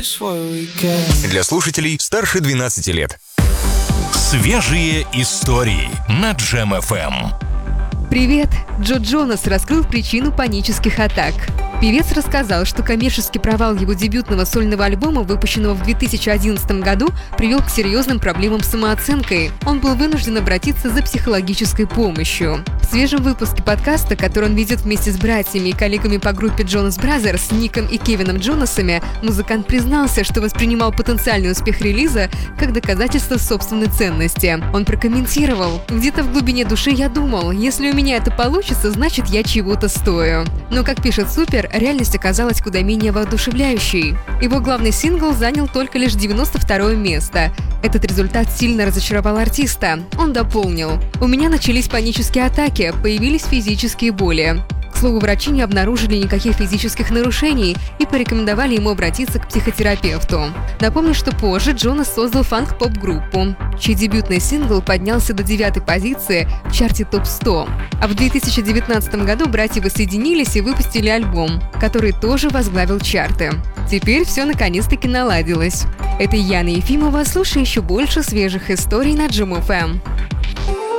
Для слушателей старше 12 лет. Свежие истории на Джем FM. Привет! Джо Джонас раскрыл причину панических атак. Певец рассказал, что коммерческий провал его дебютного сольного альбома, выпущенного в 2011 году, привел к серьезным проблемам с самооценкой. Он был вынужден обратиться за психологической помощью. В свежем выпуске подкаста, который он ведет вместе с братьями и коллегами по группе Jonas Brothers, Ником и Кевином Джонасами, музыкант признался, что воспринимал потенциальный успех релиза как доказательство собственной ценности. Он прокомментировал: «Где-то в глубине души я думал, если у меня это получится, значит я чего-то стою». Но, как пишет Супер, реальность оказалась куда менее воодушевляющей. Его главный сингл занял только лишь 92-е место. Этот результат сильно разочаровал артиста. Он дополнил: «У меня начались панические атаки, появились физические боли». К слову, врачи не обнаружили никаких физических нарушений и порекомендовали ему обратиться к психотерапевту. Напомню, что позже Джонас создал фанк-поп-группу, чей дебютный сингл поднялся до 9-й позиции в чарте ТОП-100. А в 2019 году братья воссоединились и выпустили альбом, который тоже возглавил чарты. Теперь все наконец-таки наладилось. Это Яна Ефимова. Слушай еще больше свежих историй на Джем FM.